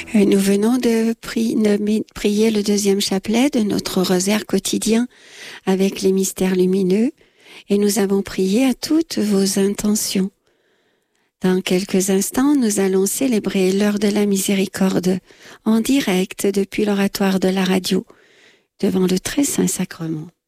Nous venons de prier le deuxième chapelet de notre rosaire quotidien avec les mystères lumineux et nous avons prié à toutes vos intentions. Dans quelques instants, nous allons célébrer l'heure de la miséricorde en direct depuis l'oratoire de la radio devant le très saint sacrement.